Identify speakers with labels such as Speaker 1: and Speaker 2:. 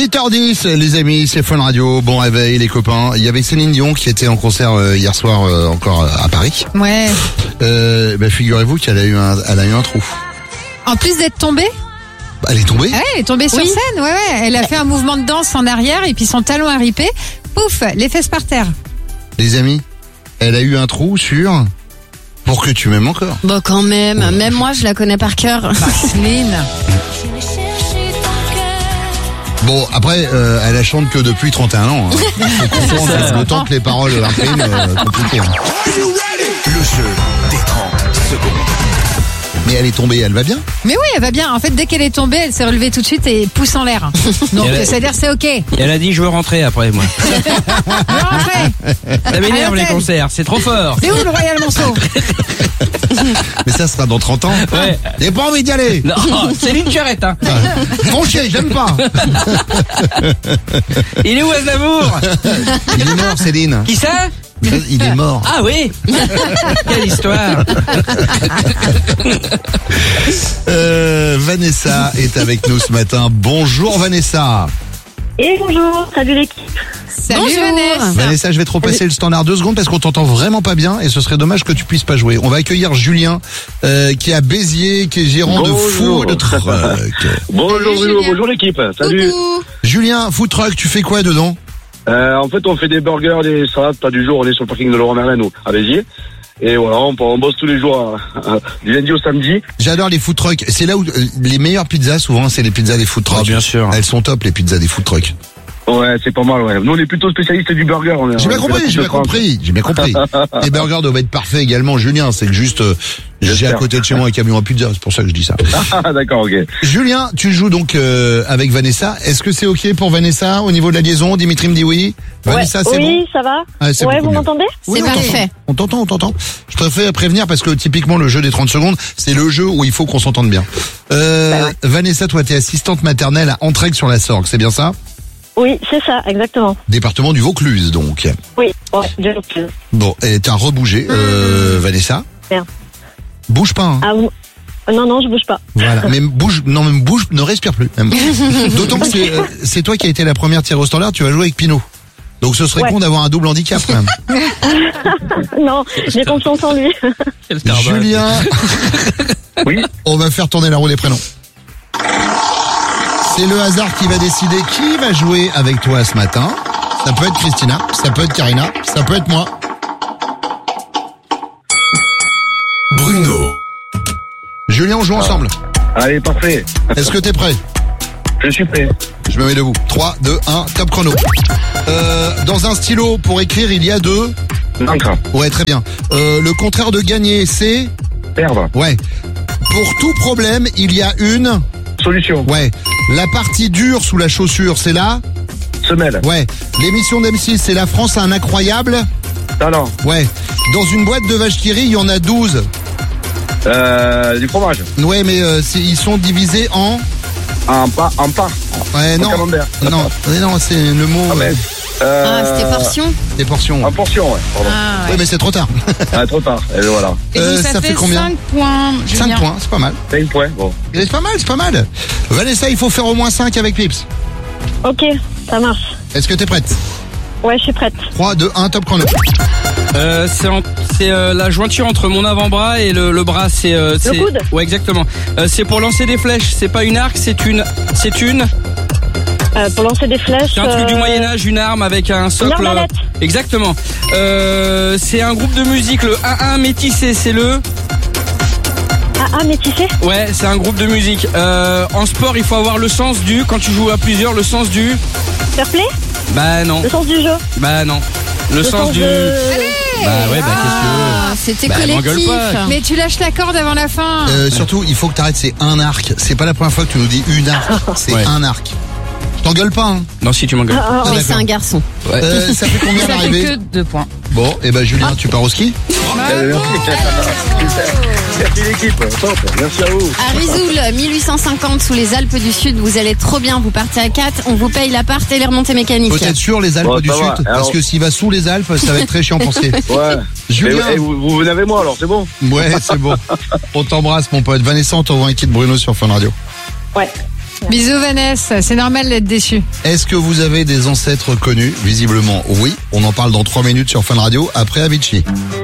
Speaker 1: 8h10 les amis, c'est Fun Radio, bon réveil les copains. Il y avait Céline Dion qui était en concert hier soir encore à Paris.
Speaker 2: Ouais.
Speaker 1: Figurez-vous qu'elle a eu un trou.
Speaker 2: En plus d'être tombée.
Speaker 1: Elle est tombée.
Speaker 2: Ouais, elle est tombée sur scène, ouais. Elle a fait un mouvement de danse en arrière et puis son talon a ripé. Pouf, les fesses par terre.
Speaker 1: Les amis, elle a eu un trou sur... Pour que tu m'aimes encore.
Speaker 3: Bon, quand même. Même moi, je la connais par cœur.
Speaker 2: Céline.
Speaker 1: Bon, après, elle la chante que depuis 31 ans. Hein. Faut comprendre le temps que les paroles impriment, compliqué. Hein.
Speaker 4: Le jeu des 30 secondes.
Speaker 1: Mais elle est tombée, elle va bien?
Speaker 2: Mais oui, elle va bien. En fait, dès qu'elle est tombée, elle s'est relevée tout de suite et pousse en l'air. Donc, c'est-à-dire c'est ok.
Speaker 5: Et elle a dit, je veux rentrer après, moi. Ça m'énerve les concerts, c'est trop fort.
Speaker 2: C'est où le Royal Monceau?
Speaker 1: Mais ça sera dans 30 ans.
Speaker 5: Ouais.
Speaker 1: J'ai pas envie d'y aller.
Speaker 5: Non, Céline Charrette, hein.
Speaker 1: Mon chien, j'aime pas.
Speaker 5: Il est où Aznavour?
Speaker 1: Il est mort, Céline.
Speaker 5: Qui ça?
Speaker 1: Il est mort.
Speaker 5: Ah oui. Quelle histoire.
Speaker 1: Vanessa est avec nous ce matin. Bonjour Vanessa.
Speaker 6: Et bonjour, salut l'équipe.
Speaker 2: Salut
Speaker 3: Bonjour.
Speaker 2: Vanessa.
Speaker 1: Vanessa, je vais te repasser le standard 2 secondes parce qu'on t'entend vraiment pas bien et ce serait dommage que tu puisses pas jouer. On va accueillir Julien qui est à Béziers, qui est gérant de food truck.
Speaker 7: Bonjour l'équipe, salut.
Speaker 3: Coucou.
Speaker 1: Julien, food truck, tu fais quoi dedans?
Speaker 7: En fait, on fait des burgers, des salades, pas du jour, on est sur le parking de Leroy Merlin, nous, à Béziers. Et voilà, on bosse tous les jours, du lundi au samedi.
Speaker 1: J'adore les food trucks. C'est là où les meilleures pizzas, souvent, c'est les pizzas des food trucks.
Speaker 5: Oh, bien sûr.
Speaker 1: Elles sont top, les pizzas des food trucks.
Speaker 7: Ouais, c'est pas mal, ouais. Nous, on est plutôt spécialistes du burger.
Speaker 1: J'ai bien compris. Les burgers doivent être parfaits également, Julien. C'est que juste, j'ai à côté de chez moi un camion à pizza, c'est pour ça que je dis ça.
Speaker 7: Ah, d'accord, ok.
Speaker 1: Julien, tu joues donc avec Vanessa. Est-ce que c'est ok pour Vanessa au niveau de la liaison? Dimitri me dit oui. Vanessa, c'est bon?
Speaker 6: Oui, ça va.
Speaker 1: Ah, c'est
Speaker 6: Ouais,
Speaker 1: beaucoup
Speaker 6: vous
Speaker 1: mieux.
Speaker 6: m'entendez?
Speaker 1: Oui,
Speaker 3: C'est parfait.
Speaker 1: On t'entend. Je préfère prévenir parce que typiquement le jeu des 30 secondes, c'est le jeu où il faut qu'on s'entende bien. Vanessa, toi, t'es assistante maternelle à Entraigue sur la Sorgue, c'est bien ça?
Speaker 6: Oui, c'est ça, exactement.
Speaker 1: Département du Vaucluse, donc.
Speaker 6: Oui, ouais, j'ai repris.
Speaker 1: Bon, et t'as rebougé, Vanessa.
Speaker 6: Merde.
Speaker 1: Bouge pas, hein.
Speaker 6: Ah, vous... Non, je bouge pas.
Speaker 1: Voilà, même bouge, ne respire plus. Même. D'autant que c'est toi qui as été la première tirée au standard, tu vas jouer avec Pinot. Donc ce serait con d'avoir un double handicap quand même.
Speaker 6: Non, j'ai confiance en lui.
Speaker 1: Julien,
Speaker 7: Oui.
Speaker 1: on va faire tourner la roue des prénoms. C'est le hasard qui va décider qui va jouer avec toi ce matin. Ça peut être Christina, ça peut être Karina, ça peut être moi.
Speaker 4: Bruno.
Speaker 1: Julien, on joue ensemble.
Speaker 7: Allez, parfait.
Speaker 1: Est-ce que t'es prêt?
Speaker 7: Je suis prêt.
Speaker 1: Je me mets debout. 3, 2, 1, top chrono. Dans un stylo, pour écrire, il y a deux...
Speaker 7: L'encre.
Speaker 1: Ouais, très bien. Le contraire de gagner, c'est...
Speaker 7: Perdre.
Speaker 1: Ouais. Pour tout problème, il y a une...
Speaker 7: Solution.
Speaker 1: Ouais. La partie dure sous la chaussure, c'est là?
Speaker 7: Semelle.
Speaker 1: Ouais. L'émission d'M6, c'est La France a un incroyable...
Speaker 7: Talent.
Speaker 1: Ouais. Dans une boîte de vaches qui rient, il y en a 12.
Speaker 7: Du fromage.
Speaker 1: Ouais, mais ils sont divisés en...
Speaker 7: En pas.
Speaker 1: Ouais, non.
Speaker 7: camembert.
Speaker 1: Non, c'est le mot...
Speaker 7: Ah, mais,
Speaker 3: C'était portion.
Speaker 1: des portions.
Speaker 7: En portion, ouais. Pardon.
Speaker 2: Ah,
Speaker 1: Oui, mais c'est trop tard.
Speaker 7: Ah, trop tard. Et voilà.
Speaker 2: Et donc,
Speaker 1: ça fait combien?
Speaker 2: 5 points.
Speaker 1: 5
Speaker 2: Julien.
Speaker 1: points, c'est pas mal.
Speaker 7: 5 points, bon.
Speaker 1: C'est pas mal. Vanessa, il faut faire au moins 5 avec Pips.
Speaker 6: Ok, ça marche.
Speaker 1: Est-ce que t'es prête?
Speaker 6: Ouais, je suis prête.
Speaker 1: 3, 2, 1, top chrono.
Speaker 5: C'est la jointure entre mon avant-bras et le bras. C'est
Speaker 6: coude.
Speaker 5: Ouais, exactement. C'est pour lancer des flèches. C'est pas une arc, c'est une.
Speaker 6: Pour lancer des flèches...
Speaker 5: C'est un truc du Moyen-Âge, une arme avec un socle.
Speaker 6: Une arbalète.
Speaker 5: Exactement. C'est un groupe de musique, le 1-1 métissé, c'est le.
Speaker 6: Ah, métissé?
Speaker 5: Ouais, c'est un groupe de musique. En sport, il faut avoir le sens du. Quand tu joues à plusieurs, le sens du.
Speaker 6: Fair play?
Speaker 5: Bah non.
Speaker 6: Le sens du jeu?
Speaker 5: Bah non. Le sens du.
Speaker 6: de...
Speaker 5: Bah ouais, bah qu'est-ce que tu veux?
Speaker 3: Ah, c'était
Speaker 5: Bah, m'engueule
Speaker 3: collectif.
Speaker 5: pas.
Speaker 2: Mais tu lâches la corde avant la fin.
Speaker 1: Surtout, il faut que t'arrêtes, c'est un arc. C'est pas la première fois que tu nous dis une arc. C'est
Speaker 5: Ouais.
Speaker 1: un arc. Je t'engueule pas, hein.
Speaker 5: Non, si tu m'engueules.
Speaker 1: Ah,
Speaker 3: Mais
Speaker 1: d'accord.
Speaker 3: c'est un garçon.
Speaker 1: Ça fait combien
Speaker 2: Ça fait
Speaker 1: d'arrivée?
Speaker 2: que 2 points.
Speaker 1: Bon, et ben Julien, tu pars au ski?
Speaker 7: Merci l'équipe. Top. Merci à vous.
Speaker 3: À Risoul, 1850 sous les Alpes du Sud, vous allez être trop bien, vous partez à 4, on vous paye l'appart et les remontées mécaniques.
Speaker 1: Peut-être sur les Alpes
Speaker 7: Bon,
Speaker 1: du
Speaker 7: ça
Speaker 1: Sud,
Speaker 7: va.
Speaker 1: parce
Speaker 7: Alors-
Speaker 1: que s'il va sous les Alpes, ça va être très chiant pour skier.
Speaker 7: Ouais.
Speaker 1: Julien.
Speaker 7: Et vous venez avec moi alors, c'est bon?
Speaker 1: Ouais, c'est bon. On t'embrasse, mon pote. Vanessa, on t'envoie un kit Bruno sur Fun Radio.
Speaker 6: Ouais.
Speaker 2: Bisous Vanessa, c'est normal d'être déçu.
Speaker 1: Est-ce que vous avez des ancêtres connus? Visiblement, oui. On en parle dans 3 minutes sur Fun Radio, après Avicii.